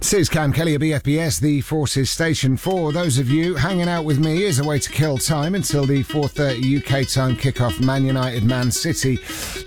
This is Cam Kelly of BFBS, the Forces Station. For those of you hanging out with me, is a way to kill time until the 4:30 UK time kickoff. Man United, Man City.